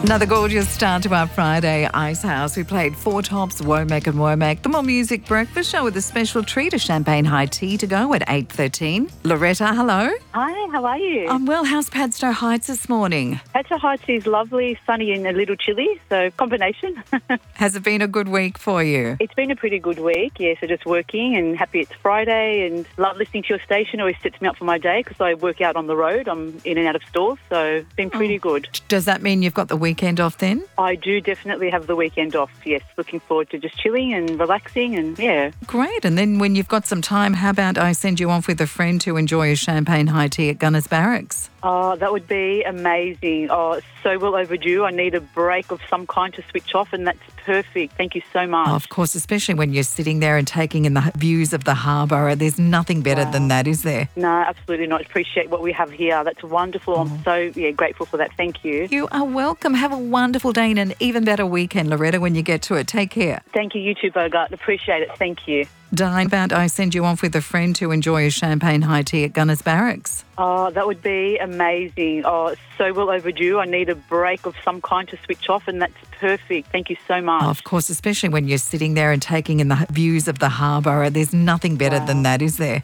Another gorgeous start to our Friday Icehouse. We played Four Tops, Womack and Womack. The More Music Breakfast Show with a special treat, a champagne high tea to go at 8:13. Loretta, hello. Hi, how are you? I'm well. How's Padstow Heights this morning? Padstow Heights is lovely, sunny and a little chilly, so combination. Has it been a good week for you? It's been a pretty good week, yeah, so just working and happy it's Friday and love listening to your station. Always sets me up for my day because I work out on the road. I'm in and out of stores, so it's been pretty good. Does that mean you've got the weekend off then? I do definitely have the weekend off, yes. Looking forward to just chilling and relaxing and, yeah. Great. And then when you've got some time, how about I send you off with a friend to enjoy a champagne high tea at Gunners Barracks? Oh, that would be amazing. Oh, it's so well overdue. I need a break of some kind to switch off, and that's perfect. Thank you so much. Oh, of course, especially when you're sitting there and taking in the views of the harbour. There's nothing better than that, is there? No, absolutely not. Appreciate what we have here. That's wonderful. I'm so grateful for that. Thank you. You are welcome. Have a wonderful day and an even better weekend, Loretta, when you get to it. Take care. Thank you, you too, Bogart. Appreciate it. Thank you. Dine, about I send you off with a friend to enjoy a champagne high tea at Gunners Barracks. Oh, that would be amazing. Oh, it's so well overdue. I need a break of some kind to switch off, and that's perfect. Thank you so much. Oh, of course, especially when you're sitting there and taking in the views of the harbour. There's nothing better than that, is there?